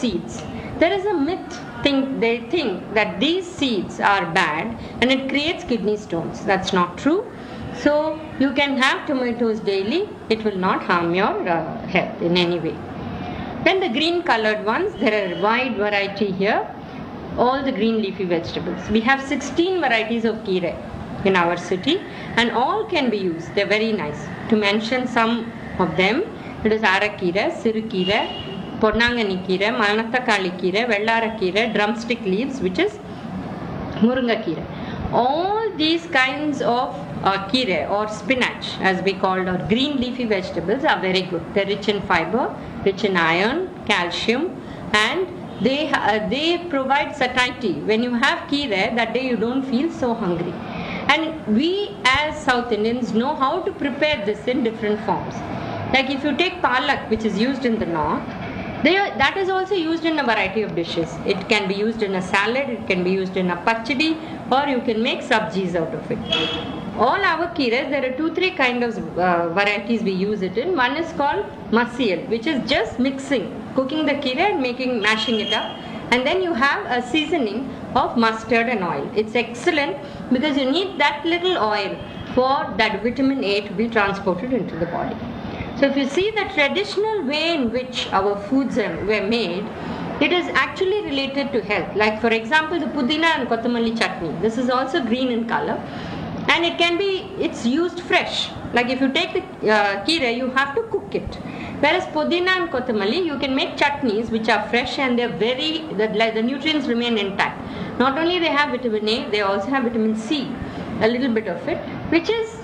seeds. There is a myth. They think that these seeds are bad and it creates kidney stones. That's not true. So you can have tomatoes daily. It will not harm your health in any way. Then the green colored ones, there are a wide variety here. All the green leafy vegetables. We have 16 varieties of keera in our city and all can be used. They're very nice. To mention some of them, it is arakkira, sirukira, ponnangani keera, manathakali keera, vellara keera, drumstick leaves, which is murunga keera. All these kinds of keera or spinach, as we call, or green leafy vegetables, are very good. They're rich in fiber, rich in iron, calcium, and they provide satiety. When you have keera, that day you don't feel so hungry. And we as South Indians know how to prepare this in different forms. Like if you take palak, which is used in the north, that is also used in a variety of dishes. It can be used in a salad, it can be used in a pachadi, or you can make sabjis out of it. All our keeras, there are 2-3 kinds of varieties we use it in. One is called masiyal, which is just cooking the keera and mashing it up. And then you have a seasoning of mustard and oil. It's excellent because you need that little oil for that vitamin A to be transported into the body. So if you see the traditional way in which our foods were made, it is actually related to health. Like for example, the pudina and kottamalli chutney. This is also green in color. And it's used fresh. Like if you take the keera, you have to cook it. Whereas pudina and kottamalli, you can make chutneys which are fresh and the nutrients remain intact. Not only they have vitamin A, they also have vitamin C, a little bit of it, which is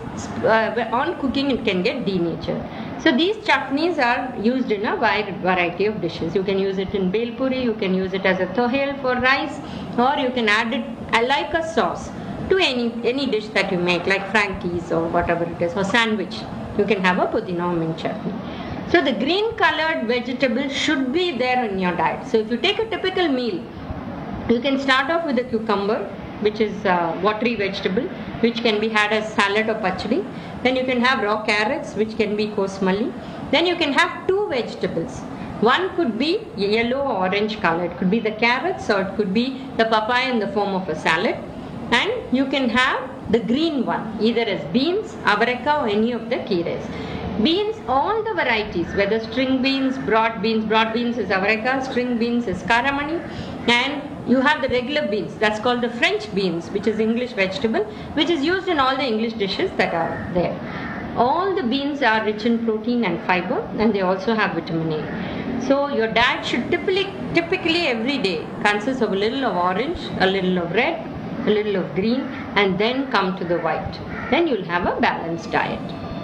on cooking it can get denatured. So these chutneys are used in a wide variety of dishes. You can use it in bel puri, you can use it as a tohel for rice, or you can add it like a sauce to any dish that you make, like Frankie's or whatever it is, or sandwich. You can have a pudina or mint chutney. So the green colored vegetable should be there in your diet. So if you take a typical meal, you can start off with a cucumber, which is a watery vegetable, which can be had as salad or pachadi. Then you can have raw carrots, which can be kosmalli. Then you can have 2 vegetables. One could be yellow or orange color. It could be the carrots or it could be the papaya in the form of a salad. And you can have the green one, either as beans, avaraka, or any of the keeras. Beans, all the varieties, whether string beans, broad beans is avaraka, string beans is karamani, and you have the regular beans, that's called the French beans, which is English vegetable, which is used in all the English dishes that are there. All the beans are rich in protein and fiber, and they also have vitamin A. So your diet should typically every day consist of a little of orange, a little of red, a little of green, and then come to the white. Then you'll have a balanced diet.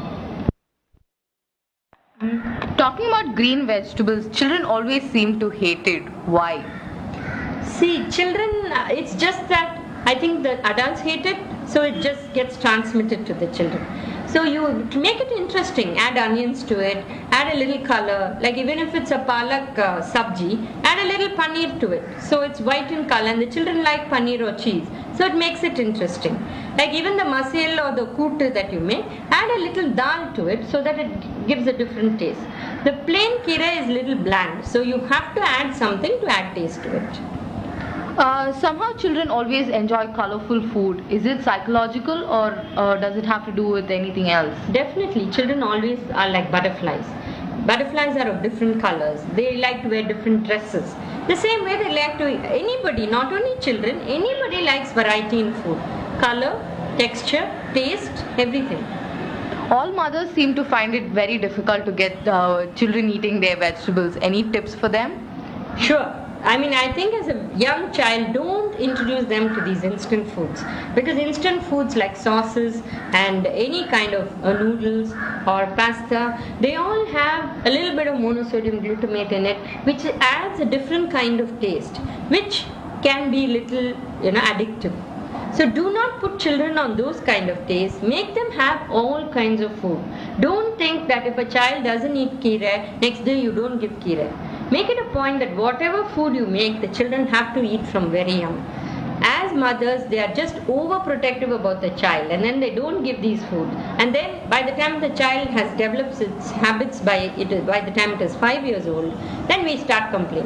Talking about green vegetables, children always seem to hate it. Why? See, children, it's just that I think the adults hate it, so it just gets transmitted to the children. So to make it interesting, add onions to it, add a little color, like even if it's a palak sabji, add a little paneer to it. So it's white in color and the children like paneer or cheese. So it makes it interesting. Like even the masel or the koot that you make, add a little dal to it so that it gives a different taste. The plain keera is a little bland, so you have to add something to add taste to it. Somehow children always enjoy colorful food. Is it psychological or does it have to do with anything else? Definitely, children always are like butterflies. Butterflies are of different colors. They like to wear different dresses. The same way they like to, anybody, not only children, anybody likes variety in food. Color, texture, taste, everything. All mothers seem to find it very difficult to get children eating their vegetables. Any tips for them? Sure. I think as a young child, don't introduce them to these instant foods, because instant foods like sauces and any kind of noodles or pasta, they all have a little bit of monosodium glutamate in it, which adds a different kind of taste, which can be little addictive. So do not put children on those kind of tastes. Make them have all kinds of food. Don't think that if a child doesn't eat keera, next day you don't give keera. Make it a point that whatever food you make, the children have to eat from very young. As mothers, they are just overprotective about the child, and then they don't give these food. And then by the time the child has developed its habits by the time it is 5 years old, then we start complaining.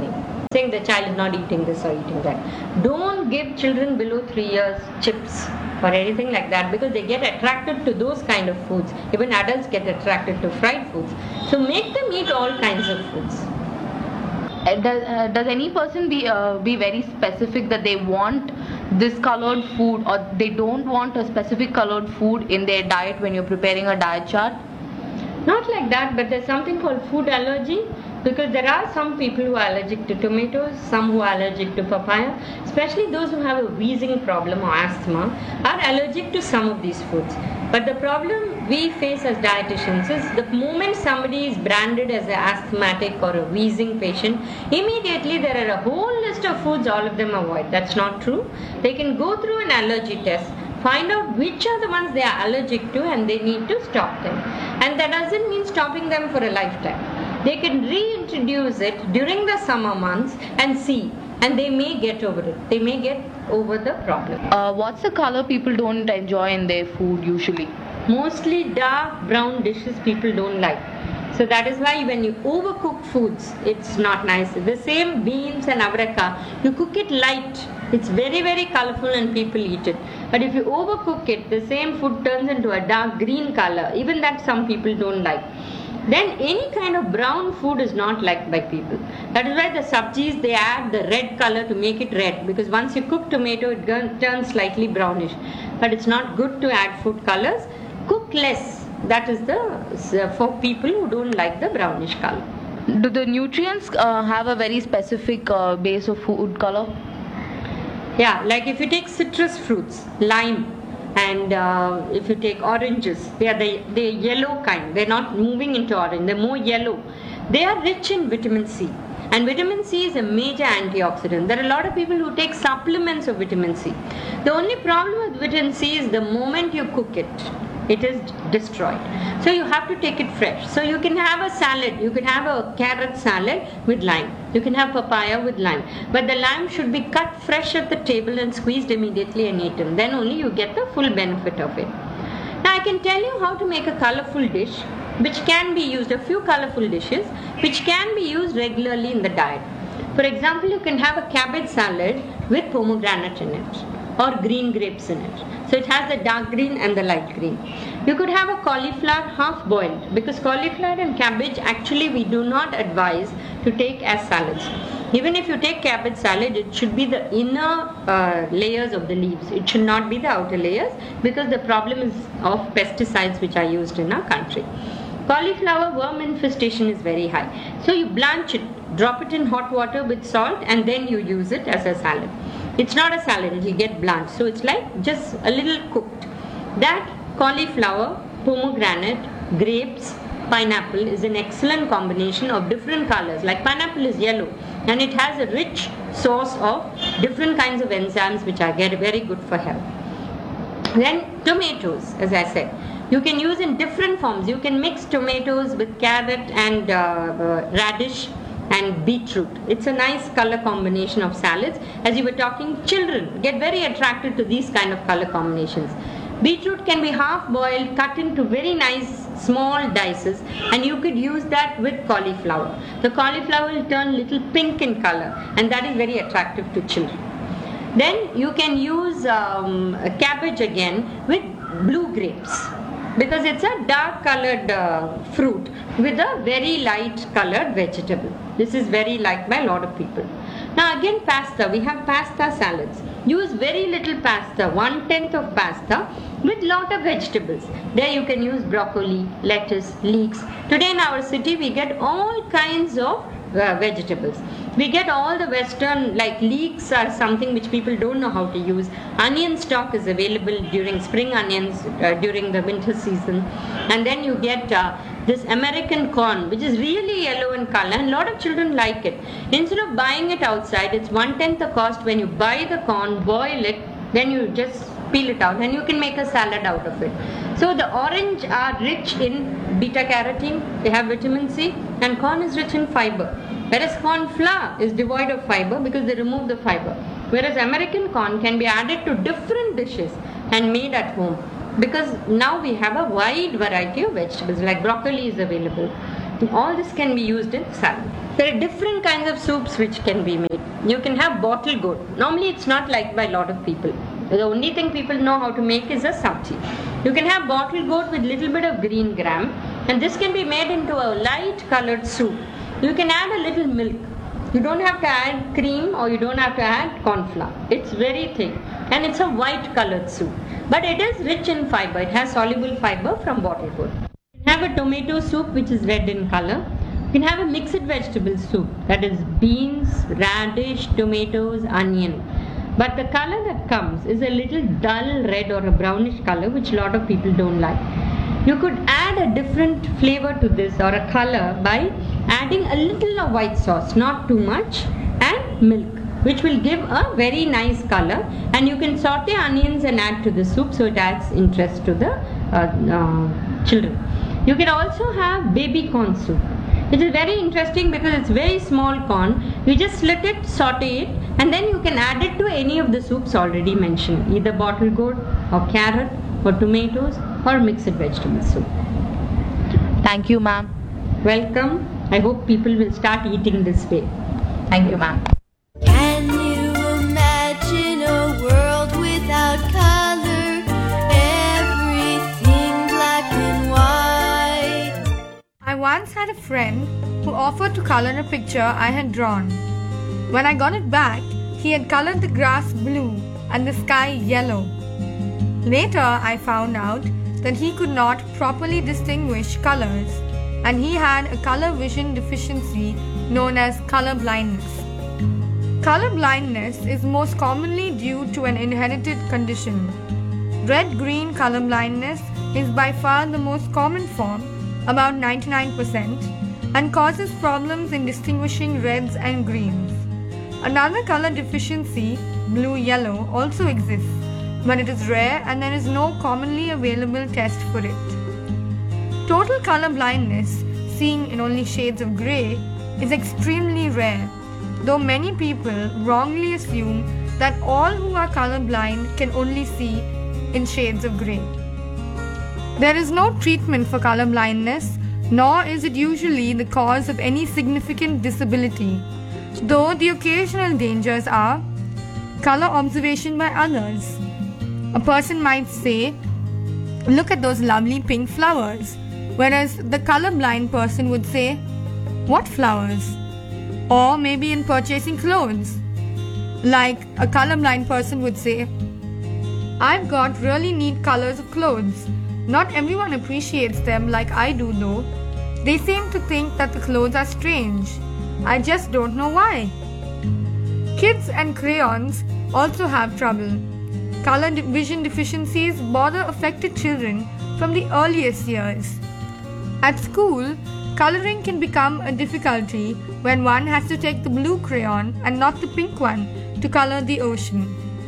saying the child is not eating this or eating that. Don't give children below 3 years chips or anything like that, because they get attracted to those kind of foods. Even adults get attracted to fried foods. So make them eat all kinds of foods. Does any person be very specific that they want this colored food, or they don't want a specific colored food in their diet when you're preparing a diet chart? Not like that, but there's something called food allergy, because there are some people who are allergic to tomatoes, some who are allergic to papaya, especially those who have a wheezing problem or asthma are allergic to some of these foods. But the problem we face as dietitians is the moment somebody is branded as an asthmatic or a wheezing patient, immediately there are a whole list of foods all of them avoid. That's not true. They can go through an allergy test, find out which are the ones they are allergic to, and they need to stop them. And that doesn't mean stopping them for a lifetime. They can reintroduce it during the summer months and see, and they may get over it. They may get over the problem. What's the color people don't enjoy in their food usually? Mostly dark brown dishes people don't like. So that is why when you overcook foods, it's not nice. The same beans and avaraka, you cook it light. It's very, very colorful and people eat it. But if you overcook it, the same food turns into a dark green color. Even that some people don't like. Then any kind of brown food is not liked by people. That is why the sabjis, they add the red color to make it red, because once you cook tomato, it turns slightly brownish. But it's not good to add food colors. Cook less. That is for people who don't like the brownish color. Do the nutrients have a very specific base of food color? Yeah, like if you take citrus fruits, lime, and if you take oranges, they are the yellow kind. They're not moving into orange. They're more yellow. They are rich in vitamin C. And vitamin C is a major antioxidant. There are a lot of people who take supplements of vitamin C. The only problem with vitamin C is the moment you cook it, it is destroyed. So you have to take it fresh. So you can have a salad. You can have a carrot salad with lime. You can have papaya with lime. But the lime should be cut fresh at the table and squeezed immediately and eaten. Then only you get the full benefit of it. Now I can tell you how to make a colorful dish which can be used, a few colorful dishes which can be used regularly in the diet. For example, you can have a cabbage salad with pomegranate in it, or green grapes in it. So it has the dark green and the light green. You could have a cauliflower half boiled, because cauliflower and cabbage actually we do not advise to take as salads. Even if you take cabbage salad, it should be the inner layers of the leaves. It should not be the outer layers, because the problem is of pesticides which are used in our country. Cauliflower worm infestation is very high. So you blanch it, drop it in hot water with salt, and then you use it as a salad. It's not a salad, it will get blanched. So it's like just a little cooked. That cauliflower, pomegranate, grapes, pineapple is an excellent combination of different colors. Like pineapple is yellow and it has a rich source of different kinds of enzymes which are very good for health. Then tomatoes, as I said, you can use in different forms. You can mix tomatoes with carrot and radish and beetroot. It's a nice color combination of salads. As you were talking, children get very attracted to these kind of color combinations. Beetroot can be half boiled, cut into very nice small dices, and you could use that with cauliflower. The cauliflower will turn little pink in color, and that is very attractive to children. Then you can use cabbage again with blue grapes, because it's a dark colored fruit with a very light colored vegetable. This is very liked by a lot of people. Now again, pasta. We have pasta salads. Use very little pasta, 1/10 of pasta with lot of vegetables. There you can use broccoli, lettuce, leeks. Today in our city we get all kinds of vegetables. We get all the western, like leeks are something which people don't know how to use. Onion stock is available during spring onions, during the winter season. And then you get this American corn, which is really yellow in color, and a lot of children like it. Instead of buying it outside, it's 1/10 the cost. When you buy the corn, boil it, then you just peel it out and you can make a salad out of it. So the orange are rich in beta carotene, they have vitamin C, and corn is rich in fiber. Whereas corn flour is devoid of fiber because they remove the fiber. Whereas American corn can be added to different dishes and made at home, because now we have a wide variety of vegetables, like broccoli is available. All this can be used in salad. There are different kinds of soups which can be made. You can have bottle gourd. Normally it's not liked by a lot of people. The only thing people know how to make is a sabji. You can have bottle gourd with little bit of green gram, and this can be made into a light colored soup. You can add a little milk. You don't have to add cream or you don't have to add corn flour. It's very thick and it's a white colored soup. But it is rich in fiber. It has soluble fiber from bottle gourd. You can have a tomato soup which is red in color. You can have a mixed vegetable soup, that is beans, radish, tomatoes, onion. But the color that comes is a little dull red or a brownish color, which a lot of people don't like. You could add a different flavor to this or a color by adding a little of white sauce, not too much, and milk, which will give a very nice color. And you can saute onions and add to the soup, so it adds interest to the children. You can also have baby corn soup. It is very interesting because it's very small corn. You just slit it, saute it, and then you can add it to any of the soups already mentioned, either bottle gourd or carrot or tomatoes or mixed vegetable soup. Thank you, ma'am. Welcome. I hope people will start eating this way. Thank you, ma'am. Can you imagine a world without color? Everything black and white. I once had a friend who offered to color a picture I had drawn. When I got it back, he had colored the grass blue and the sky yellow. Later, I found out that he could not properly distinguish colors, and he had a color vision deficiency known as color blindness. Color blindness is most commonly due to an inherited condition. Red-green color blindness is by far the most common form, about 99%, and causes problems in distinguishing reds and greens. Another color deficiency, blue-yellow, also exists, but it is rare and there is no commonly available test for it. Total color blindness, seeing in only shades of grey, is extremely rare, though many people wrongly assume that all who are colorblind can only see in shades of grey. There is no treatment for color blindness, nor is it usually the cause of any significant disability, though the occasional dangers are color observation by others. A person might say, "Look at those lovely pink flowers," whereas the colorblind person would say, "What flowers?" Or maybe in purchasing clothes, like a colorblind person would say, "I've got really neat colors of clothes. Not everyone appreciates them like I do though. They seem to think that the clothes are strange. I just don't know why." Kids and crayons also have trouble. Color vision deficiencies bother affected children from the earliest years. At school, coloring can become a difficulty when one has to take the blue crayon and not the pink one to color the ocean.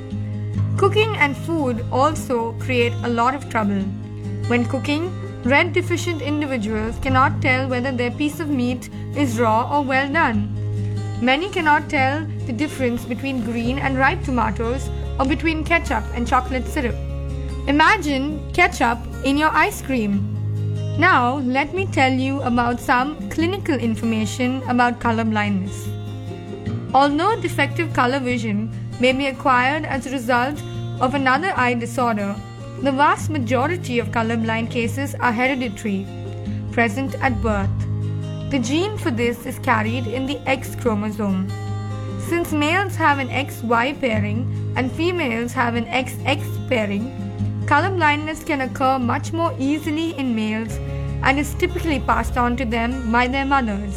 Cooking and food also create a lot of trouble. When cooking, red deficient individuals cannot tell whether their piece of meat is raw or well done. Many cannot tell the difference between green and ripe tomatoes or between ketchup and chocolate syrup. Imagine ketchup in your ice cream. Now, let me tell you about some clinical information about color blindness. Although defective color vision may be acquired as a result of another eye disorder, the vast majority of colorblind cases are hereditary, present at birth. The gene for this is carried in the X chromosome. Since males have an XY pairing and females have an XX pairing, color blindness can occur much more easily in males and is typically passed on to them by their mothers.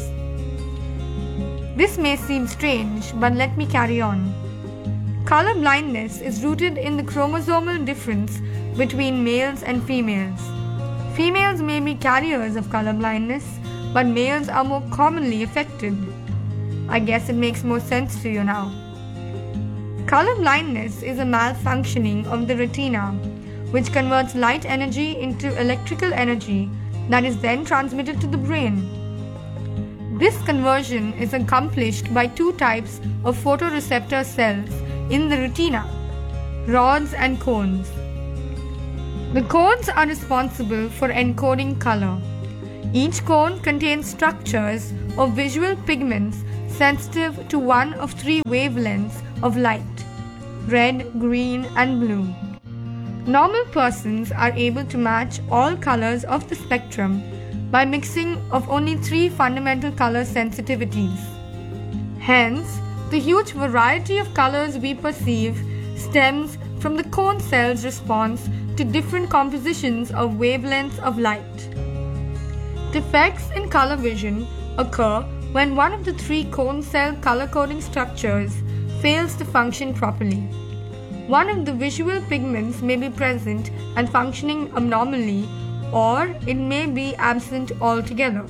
This may seem strange, but let me carry on. Color blindness is rooted in the chromosomal difference between males and females. Females may be carriers of color blindness, but males are more commonly affected. I guess it makes more sense to you now. Color blindness is a malfunctioning of the retina, which converts light energy into electrical energy that is then transmitted to the brain. This conversion is accomplished by two types of photoreceptor cells in the retina, rods and cones. The cones are responsible for encoding color. Each cone contains structures or visual pigments sensitive to one of three wavelengths of light: red, green, and blue. Normal persons are able to match all colors of the spectrum by mixing of only three fundamental color sensitivities. Hence, the huge variety of colors we perceive stems from the cone cell's response to different compositions of wavelengths of light. Defects in color vision occur when one of the three cone cell color coding structures fails to function properly. One of the visual pigments may be present and functioning abnormally, or it may be absent altogether.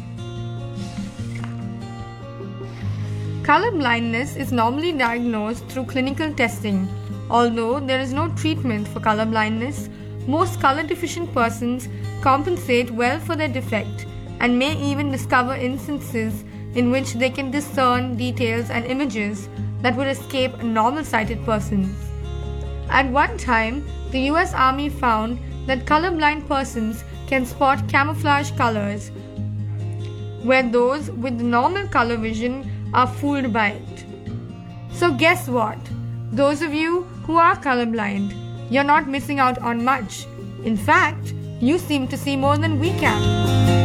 Color blindness is normally diagnosed through clinical testing. Although there is no treatment for color blindness, most color deficient persons compensate well for their defect and may even discover instances in which they can discern details and images that would escape normal sighted persons. At one time, the US Army found that colorblind persons can spot camouflage colors, where those with normal color vision are fooled by it. So guess what? Those of you who are colorblind, you're not missing out on much. In fact, you seem to see more than we can.